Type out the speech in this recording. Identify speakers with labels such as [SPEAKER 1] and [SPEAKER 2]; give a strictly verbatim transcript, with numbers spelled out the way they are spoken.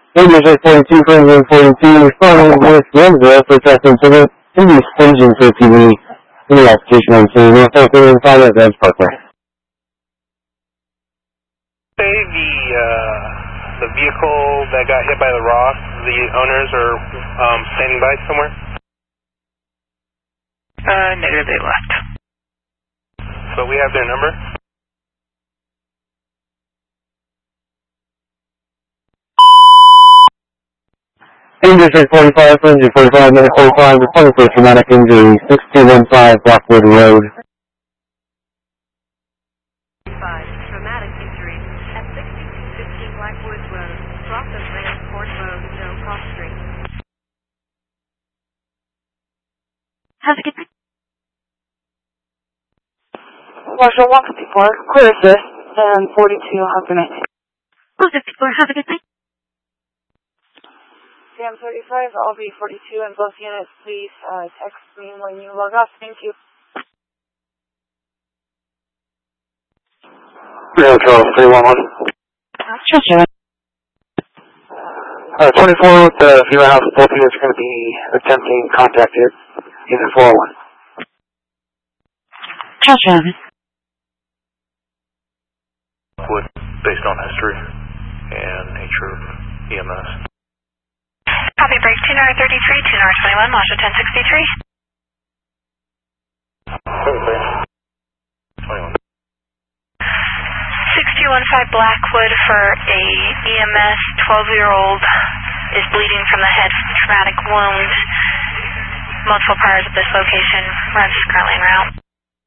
[SPEAKER 1] Rangers eight forty-two, Rangers forty-two, responding with one zero for traffic incident. Please engine for P V. Any application on scene. North Oakland and five at Reds Parkway.
[SPEAKER 2] Say the, uh, the vehicle that got hit by the rock, the owners are um, standing by somewhere?
[SPEAKER 3] Uh, negative, they left.
[SPEAKER 2] So we have their number?
[SPEAKER 1] Rangers eight forty-five, Rangers forty-five, minute forty-five, reporting for traumatic injury, six two one five Blackwood Road.
[SPEAKER 4] Traumatic injury at sixty-two fifteen Blackwood Road, south of Ransport Road, no cross street.
[SPEAKER 5] Have a good night. Marshall one fifty-four, clear assist, and forty-two, have a good night.
[SPEAKER 4] one fifty-four, have a good night.
[SPEAKER 5] C M thirty-five, I'll be forty-two, and both units, please uh, text me when you log off. Thank you.
[SPEAKER 1] Real Charles three one one.
[SPEAKER 5] Sure, sure.
[SPEAKER 1] Uh, twenty-four with the Viewer House, both units are going to be attempting contact here in the four oh one.
[SPEAKER 5] Sure, sure.
[SPEAKER 2] Would, based on history and nature of E M S.
[SPEAKER 3] Copy break two nine thirty-three, two nine twenty-one, Marshall ten sixty-three.
[SPEAKER 2] twenty-one.
[SPEAKER 3] six two one five Blackwood for a E M S, twelve-year-old is bleeding from the head from traumatic wound. Multiple priors at this location. Runs is currently en route.